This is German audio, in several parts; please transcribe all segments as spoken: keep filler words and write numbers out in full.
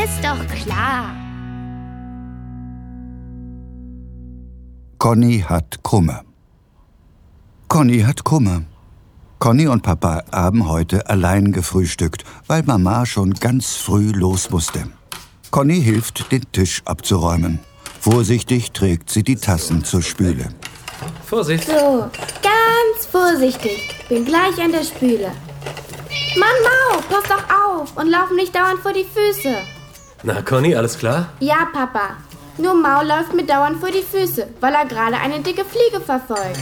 Ist doch klar. Conny hat Kummer. Conny hat Kummer. Conny und Papa haben heute allein gefrühstückt, weil Mama schon ganz früh los musste. Conny hilft, den Tisch abzuräumen. Vorsichtig trägt sie die Tassen zur Spüle. Vorsicht. So, ganz vorsichtig. Bin gleich an der Spüle. Mann, Mau, pass doch auf und lauf nicht dauernd vor die Füße. Na, Conny, alles klar? Ja, Papa. Nur Mau läuft mir dauernd vor die Füße, weil er gerade eine dicke Fliege verfolgt.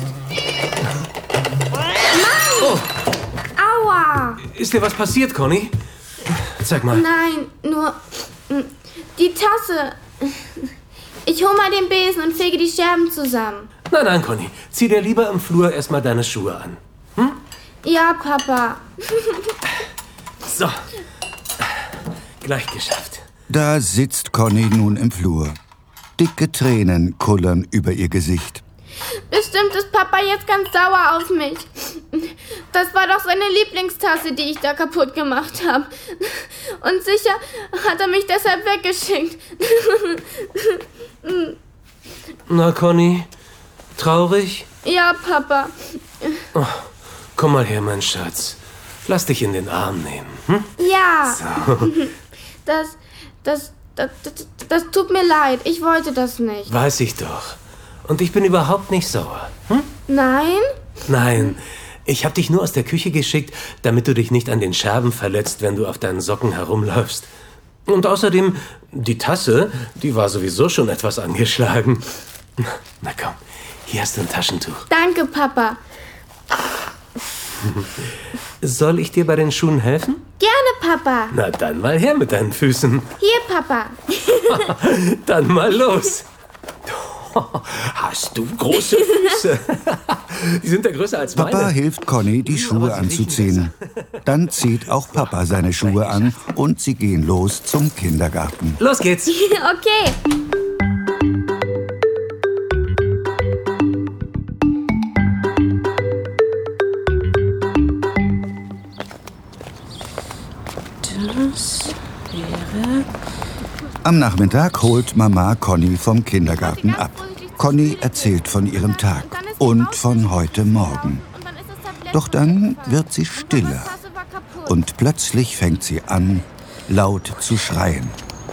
Mann! Oh. Aua! Ist dir was passiert, Conny? Zeig mal. Nein, nur die Tasse. Ich hol mal den Besen und fege die Scherben zusammen. Nein, nein, Conny. Zieh dir lieber im Flur erstmal deine Schuhe an. Hm? Ja, Papa. So. Gleich geschafft. Da sitzt Conny nun im Flur. Dicke Tränen kullern über ihr Gesicht. Bestimmt ist Papa jetzt ganz sauer auf mich. Das war doch seine Lieblingstasse, die ich da kaputt gemacht habe. Und sicher hat er mich deshalb weggeschickt. Na, Conny, traurig? Ja, Papa. Oh, komm mal her, mein Schatz. Lass dich in den Arm nehmen. Hm? Ja. So. Das, das, das, das, das tut mir leid. Ich wollte das nicht. Weiß ich doch. Und ich bin überhaupt nicht sauer. Hm? Nein? Nein, ich habe dich nur aus der Küche geschickt, damit du dich nicht an den Scherben verletzt, wenn du auf deinen Socken herumläufst. Und außerdem, die Tasse, die war sowieso schon etwas angeschlagen. Na komm, hier hast du ein Taschentuch. Danke, Papa. Soll ich dir bei den Schuhen helfen? Gerne, Papa. Na dann mal her mit deinen Füßen. Hier, Papa. Dann mal los. Hast du große Füße? Die sind ja größer als meine. Papa hilft Conny, die Schuhe anzuziehen. Dann zieht auch Papa seine Schuhe an und sie gehen los zum Kindergarten. Los geht's. Okay. Das wäre... Am Nachmittag holt Mama Conny vom Kindergarten ab. Conny erzählt von ihrem Tag und von heute Morgen. Doch dann wird sie stiller und plötzlich fängt sie an, laut zu schreien.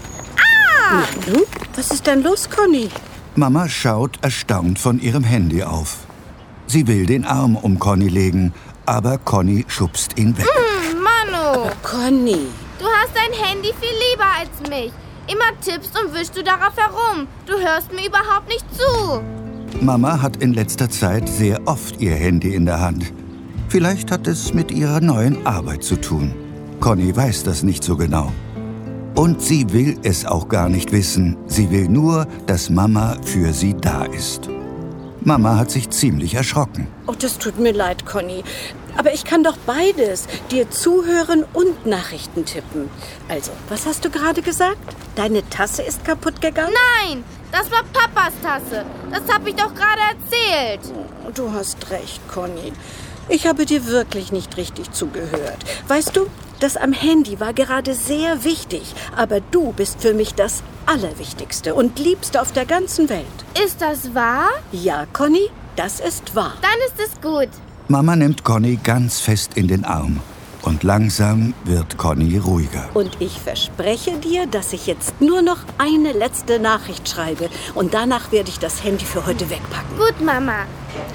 Ah! Na, was ist denn los, Conny? Mama schaut erstaunt von ihrem Handy auf. Sie will den Arm um Conny legen, aber Conny schubst ihn weg. Mm, Manu! Aber Conny! Du hast dein Handy viel lieber als mich. Immer tippst und wischst du darauf herum. Du hörst mir überhaupt nicht zu. Mama hat in letzter Zeit sehr oft ihr Handy in der Hand. Vielleicht hat es mit ihrer neuen Arbeit zu tun. Conny weiß das nicht so genau. Und sie will es auch gar nicht wissen. Sie will nur, dass Mama für sie da ist. Mama hat sich ziemlich erschrocken. Oh, das tut mir leid, Conny. Aber ich kann doch beides. Dir zuhören und Nachrichten tippen. Also, was hast du gerade gesagt? Deine Tasse ist kaputt gegangen? Nein, das war Papas Tasse. Das habe ich doch gerade erzählt. Du hast recht, Conny. Ich habe dir wirklich nicht richtig zugehört. Weißt du, das am Handy war gerade sehr wichtig. Aber du bist für mich das Allerwichtigste und Liebste auf der ganzen Welt. Ist das wahr? Ja, Conny, das ist wahr. Dann ist es gut. Mama nimmt Conny ganz fest in den Arm. Und langsam wird Conny ruhiger. Und ich verspreche dir, dass ich jetzt nur noch eine letzte Nachricht schreibe. Und danach werde ich das Handy für heute wegpacken. Gut, Mama.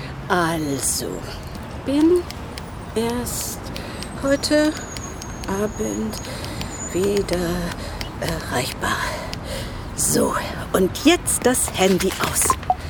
Also, bin erst heute Abend wieder erreichbar. So, und jetzt das Handy aus.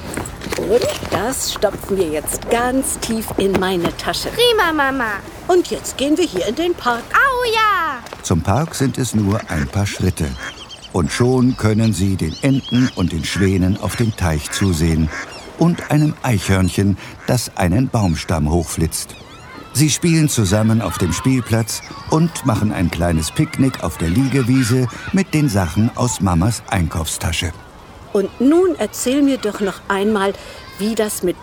Und das stopfen wir jetzt ganz tief in meine Tasche. Prima, Mama. Und jetzt gehen wir hier in den Park. Au ja! Zum Park sind es nur ein paar Schritte. Und schon können sie den Enten und den Schwänen auf dem Teich zusehen. Und einem Eichhörnchen, das einen Baumstamm hochflitzt. Sie spielen zusammen auf dem Spielplatz und machen ein kleines Picknick auf der Liegewiese mit den Sachen aus Mamas Einkaufstasche. Und nun erzähl mir doch noch einmal, wie das mit